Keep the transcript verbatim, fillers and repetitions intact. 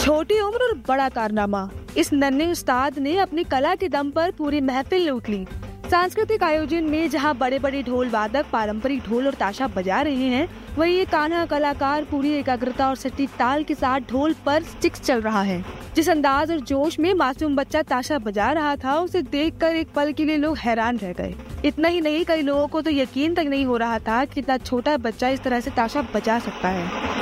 छोटी उम्र और बड़ा कारनामा, इस नन्हे उस्ताद ने अपनी कला के दम पर पूरी महफिल लूट ली। सांस्कृतिक आयोजन में जहां बड़े बड़े ढोल वादक पारंपरिक ढोल और ताशा बजा रहे हैं, वहीं ये कान्हा कलाकार पूरी एकाग्रता और सटीक ताल के साथ ढोल पर स्टिक्स चल रहा है। जिस अंदाज और जोश में मासूम बच्चा ताशा बजा रहा था, उसे देखकर एक पल के लिए लोग हैरान रह गए। इतना ही नहीं, कई लोगों को तो यकीन तक नहीं हो रहा था कि इतना छोटा बच्चा इस तरह से ताशा बजा सकता है।